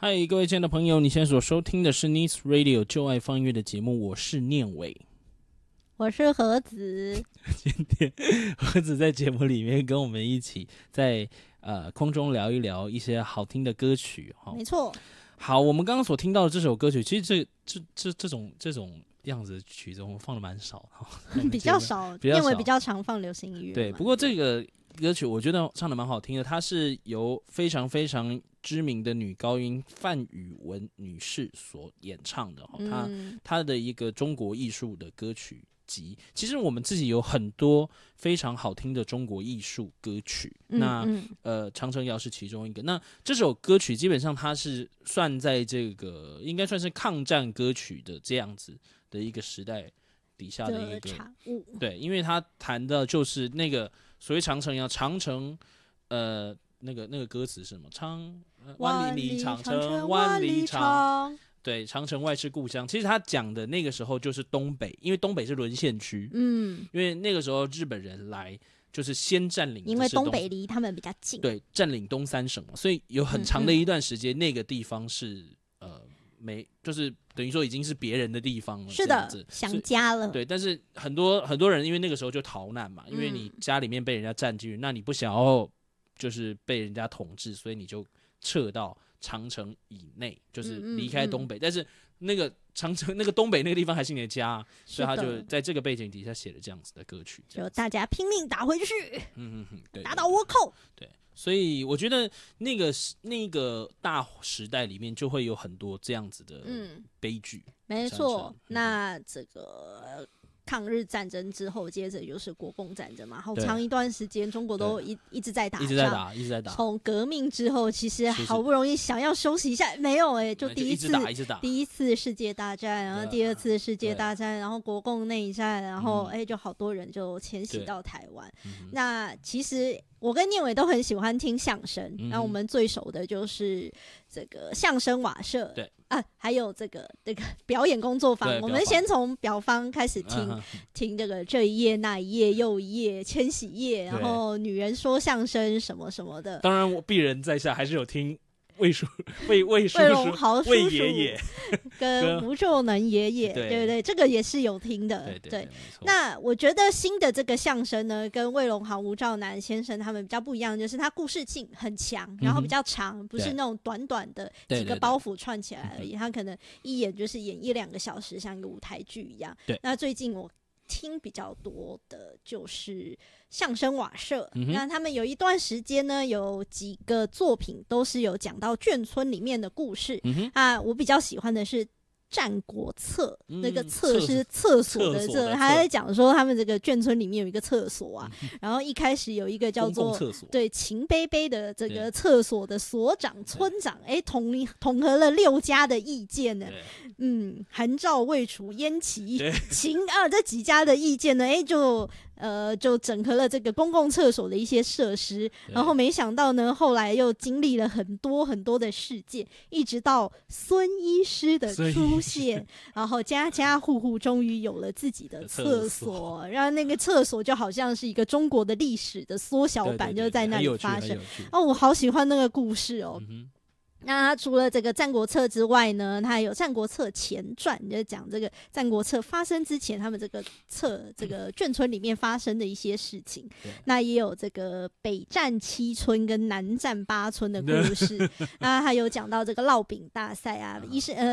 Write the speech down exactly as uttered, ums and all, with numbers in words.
嗨，各位亲爱的朋友，你现在所收听的是 Nice Radio 就爱放音乐的节目，我是念伟， 我是盒子。 今天盒子在节目里面跟我们一起在呃空中聊一聊一些好听的歌曲。 没错。 好，我们刚刚所听到的这首歌曲，其实这这这这种这种样子的曲子，我们放的蛮少的， 比较少，念伟比较常放流行音乐。 对，不过这个歌曲我觉得唱的蛮好听的，它是由非常非常知名的女高音范宇文女士所演唱的，嗯、她她的一个中国艺术的歌曲集。其实我们自己有很多非常好听的中国艺术歌曲，嗯、那、嗯、呃，长城谣是其中一个。那这首歌曲基本上它是算在这个应该算是抗战歌曲的这样子的一个时代底下的一个产物。 对，因为它谈的就是那个所谓长城谣，长城呃那个那个歌词是什么？长万里里长城万里长。对，长城外是故乡。其实他讲的那个时候就是东北，因为东北是沦陷区。嗯，因为那个时候日本人来就是先占领， 因为东北离他们比较近。 对，占领东三省嘛，所以有很长的一段时间，嗯嗯那个地方是呃没，就是等于说已经是别人的地方了。 是的，想家了。 对，但是很多很多人因为那个时候就逃难嘛，因为你家里面被人家占据，嗯、那你不想要就是被人家统治，所以你就撤到长城以内，就是离开东北，嗯嗯嗯但是那个长城那个东北那个地方还是你的家，所以他就在这个背景底下写了这样子的歌曲， 就大家拼命打回去， 嗯嗯嗯， 打倒倭寇。 对，所以我觉得那个那个大时代里面就会有很多这样子的悲剧。 嗯、没错，嗯、那这个。抗日战争之后，接着就是国共战争嘛，好长一段时间，中国都一一直在打仗， 一直在打，一直在打。 从革命之后，其实好不容易想要休息一下，没有哎、欸，就第一次第一次世界大战，然后第二次世界大战，然后国共内战，然后哎、欸，就好多人就迁徙到台湾。那其实我跟念伟都很喜欢听相声，那、嗯、我们最熟的就是这个相声瓦舍， 对啊，还有这个这个表演工作坊，我们先从表坊开始听，嗯、听这个这一页那一页又一页千禧页，然后女人说相声什么什么的。 当然，我鄙人在下还是有听。魏叔、魏魏叔叔、 魏荣豪叔叔、 魏爷爷跟吴作能爷爷，对不对？这个也是有听的。 对, 对, 对, 对， 那我觉得新的这个相声呢，跟魏荣豪、吴兆南先生他们比较不一样，就是他故事性很强，然后比较长，嗯、不是那种短短的几个包袱串起来而已。他可能一演就是演一两个小时，像一个舞台剧一样。 对。 那最近我听比较多的就是相声瓦舍，嗯、那他们有一段时间呢，有几个作品都是有讲到眷村里面的故事，嗯、啊，我比较喜欢的是战国策，嗯、那个厕是厕所的厕，他在讲说他们这个眷村里面有一个厕所啊，嗯、然后一开始有一个叫做对秦贝贝的这个厕所的所长村长，哎，统统合了六家的意见呢，嗯，韩赵魏楚燕齐秦啊这几家的意见呢，哎就。呃，就整合了这个公共厕所的一些设施，然后没想到呢，后来又经历了很多很多的事件，一直到孙医师的出现，然后家家户户终于有了自己的厕所，然后那个厕所就好像是一个中国的历史的缩小版，就在那里发生。哦，我好喜欢那个故事哦。嗯那他除了这个《战国策》之外呢，他还有《战国策前传》，就是讲这个《战国策》发生之前，他们这个策这个眷村里面发生的一些事情。那也有这个北战七村跟南战八村的故事。那还有讲到这个烙饼大赛啊，医生呃